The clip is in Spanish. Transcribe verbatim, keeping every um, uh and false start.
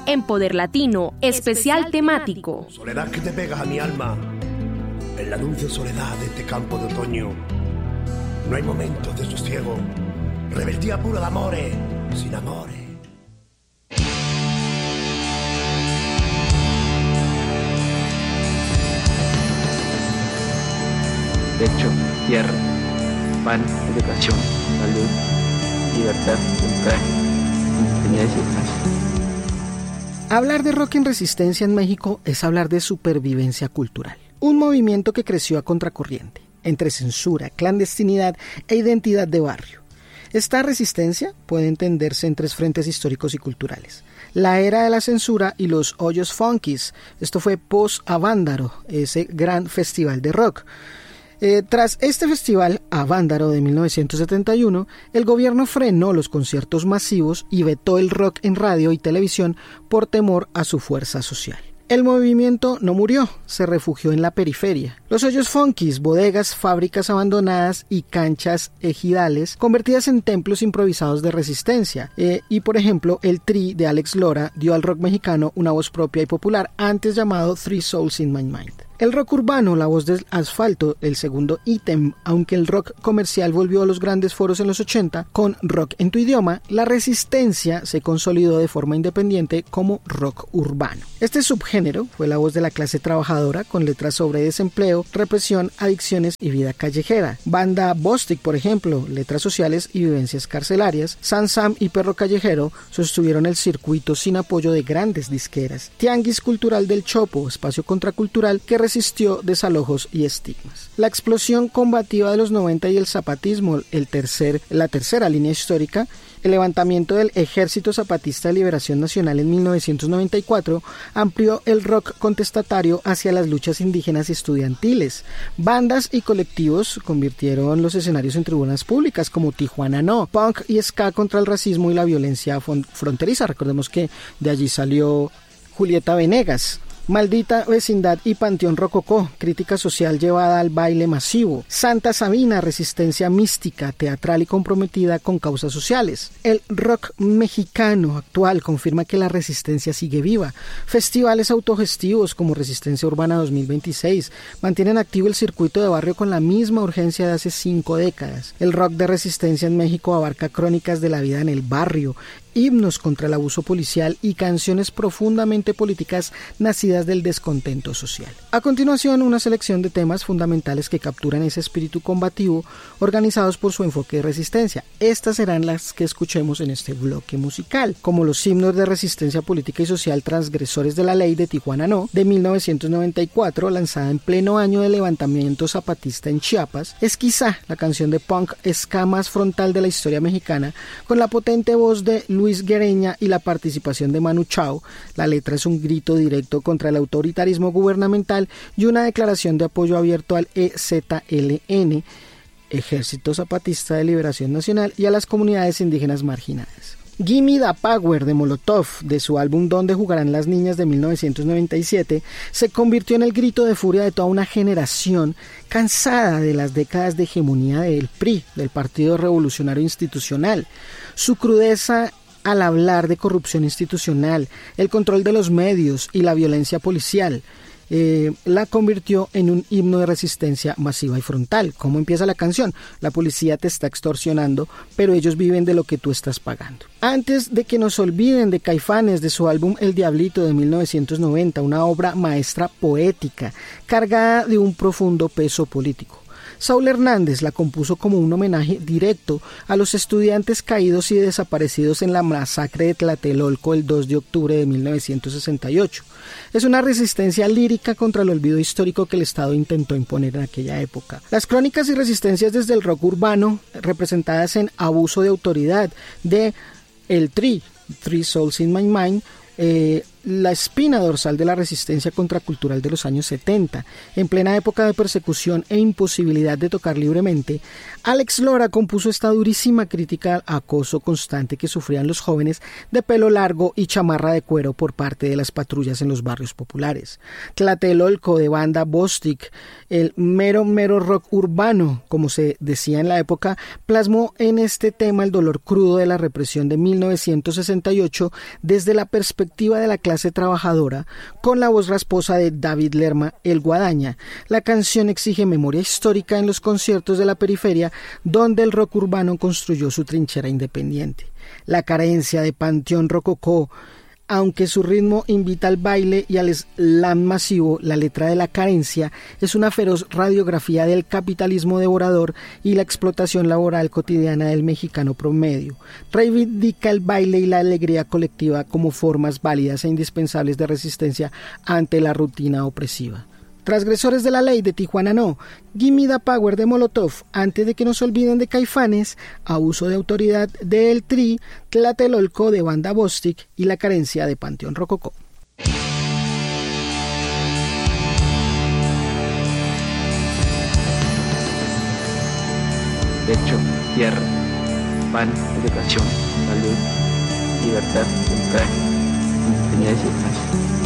en Poder Latino, especial temático. Soledad que te pegas a mi alma, en la dulce soledad de este campo de otoño. No hay momentos de sosiego, revertida pura de amores, sin amores. Techo, tierra, pan, educación, salud, libertad, democracia, independencia y paz. Hablar de rock en resistencia en México es hablar de supervivencia cultural. Un movimiento que creció a contracorriente, entre censura, clandestinidad e identidad de barrio. Esta resistencia puede entenderse en tres frentes históricos y culturales. La era de la censura y los hoyos funkies. Esto fue post-Avándaro, ese gran festival de rock. Eh, tras este festival, Avándaro de mil novecientos setenta y uno, el gobierno frenó los conciertos masivos y vetó el rock en radio y televisión por temor a su fuerza social. El movimiento no murió, se refugió en la periferia. Los hoyos funkies, bodegas, fábricas abandonadas y canchas ejidales convertidas en templos improvisados de resistencia. Eh, y por ejemplo, el Tri de Alex Lora dio al rock mexicano una voz propia y popular, antes llamado Three Souls in My Mind. El rock urbano, la voz del asfalto, el segundo ítem, aunque el rock comercial volvió a los grandes foros en los ochenta, con Rock en tu idioma, la resistencia se consolidó de forma independiente como rock urbano. Este subgénero fue la voz de la clase trabajadora con letras sobre desempleo, represión, adicciones y vida callejera. Banda Bostik, por ejemplo, letras sociales y vivencias carcelarias. San Sam y Perro Callejero sostuvieron el circuito sin apoyo de grandes disqueras. Tianguis Cultural del Chopo, espacio contracultural que resistió desalojos y estigmas. La explosión combativa de los noventa y el zapatismo, el tercer, la tercera línea histórica, el levantamiento del Ejército Zapatista de Liberación Nacional en mil novecientos noventa y cuatro amplió el rock contestatario hacia las luchas indígenas y estudiantiles. Bandas y colectivos convirtieron los escenarios en tribunas públicas como Tijuana No, punk y ska contra el racismo y la violencia fronteriza. Recordemos que de allí salió Julieta Venegas. Maldita Vecindad y Panteón Rococó, crítica social llevada al baile masivo. Santa Sabina, resistencia mística, teatral y comprometida con causas sociales. El rock mexicano actual confirma que la resistencia sigue viva. Festivales autogestivos como Resistencia Urbana dos mil veintiséis mantienen activo el circuito de barrio con la misma urgencia de hace cinco décadas. El rock de resistencia en México abarca crónicas de la vida en el barrio, himnos contra el abuso policial y canciones profundamente políticas nacidas del descontento social. A continuación, una selección de temas fundamentales que capturan ese espíritu combativo, organizados por su enfoque de resistencia. Estas serán las que escuchemos en este bloque musical, como los himnos de resistencia política y social transgresores de la ley de Tijuana No, de mil novecientos noventa y cuatro, lanzada en pleno año del levantamiento zapatista en Chiapas. Es quizá la canción de punk ska más frontal de la historia mexicana, con la potente voz de Luis Luis Guereña y la participación de Manu Chao. La letra es un grito directo contra el autoritarismo gubernamental y una declaración de apoyo abierto al E Z L N, Ejército Zapatista de Liberación Nacional, y a las comunidades indígenas marginadas. Gimme the Power de Molotov, de su álbum Donde jugarán las niñas de mil novecientos noventa y siete, se convirtió en el grito de furia de toda una generación cansada de las décadas de hegemonía del P R I, del Partido Revolucionario Institucional. Su crudeza al hablar de corrupción institucional, el control de los medios y la violencia policial, eh, la convirtió en un himno de resistencia masiva y frontal. ¿Cómo empieza la canción? La policía te está extorsionando, pero ellos viven de lo que tú estás pagando. Antes de que nos olviden de Caifanes, de su álbum El Diablito de mil novecientos noventa, una obra maestra poética, cargada de un profundo peso político. Saúl Hernández la compuso como un homenaje directo a los estudiantes caídos y desaparecidos en la masacre de Tlatelolco el dos de octubre de mil novecientos sesenta y ocho. Es una resistencia lírica contra el olvido histórico que el Estado intentó imponer en aquella época. Las crónicas y resistencias desde el rock urbano, representadas en Abuso de Autoridad de El Tri, Three Souls in My Mind, eh, la espina dorsal de la resistencia contracultural de los años setenta. En plena época de persecución e imposibilidad de tocar libremente, Alex Lora compuso esta durísima crítica al acoso constante que sufrían los jóvenes de pelo largo y chamarra de cuero por parte de las patrullas en los barrios populares. Tlatelolco, de banda Bostik, el mero mero rock urbano, como se decía en la época, plasmó en este tema el dolor crudo de la represión de mil novecientos sesenta y ocho desde la perspectiva de la clase trabajadora, con la voz rasposa de David Lerma, el Guadaña. La canción exige memoria histórica en los conciertos de la periferia, donde el rock urbano construyó su trinchera independiente. La carencia de Panteón Rococó, aunque su ritmo invita al baile y al slam masivo, la letra de La Carencia es una feroz radiografía del capitalismo devorador y la explotación laboral cotidiana del mexicano promedio. Reivindica el baile y la alegría colectiva como formas válidas e indispensables de resistencia ante la rutina opresiva. Transgresores de la ley, de Tijuana No, Gimme the Power de Molotov, Antes de que nos olviden de Caifanes, Abuso de autoridad de El Tri, Tlatelolco de banda Bostik y La Carencia de Panteón Rococó. Techo, tierra, pan, educación, salud, libertad, democracia, independencia y paz.